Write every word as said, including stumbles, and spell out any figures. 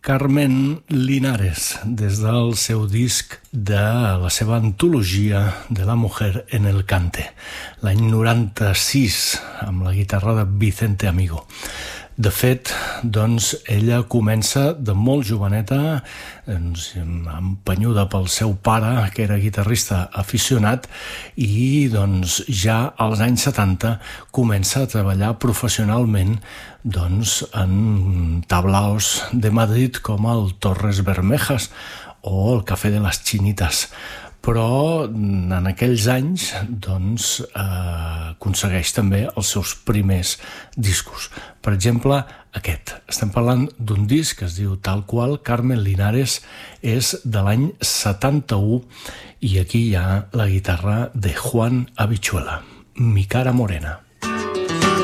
Carmen Linares, des del seu disc de la seva antologia de la mujer en el cante, l'any noranta-sis, amb la guitarra de Vicente Amigo. De fet, doncs, ella comença de molt joveneta, doncs, empenyuda pel seu pare, que era guitarrista aficionat, i doncs, ja als anys setanta comença a treballar professionalment doncs, en tablaos de Madrid com el Torres Bermejas o el Café de las Chinitas. Però en aquells anys doncs, eh, aconsegueix també els seus primers discos. Per exemple, aquest. Estem parlant d'un disc que es diu tal qual, Carmen Linares, és de l'any setanta-u, i aquí hi ha la guitarra de Juan Habichuela, Mi cara morena.